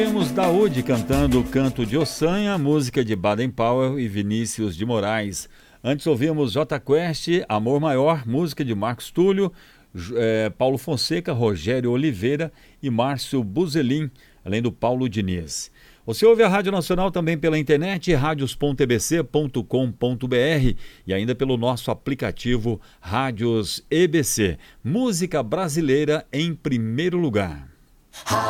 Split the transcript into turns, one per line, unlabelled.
Temos Daúde cantando o Canto de Ossanha, música de Baden Powell e Vinícius de Moraes. Antes ouvimos Jota Quest, Amor Maior, música de Marcos Túlio, Paulo Fonseca, Rogério Oliveira e Márcio Buzelin, além do Paulo Diniz. Você ouve a Rádio Nacional também pela internet, radios.ebc.com.br e ainda pelo nosso aplicativo Rádios EBC. Música brasileira em primeiro lugar.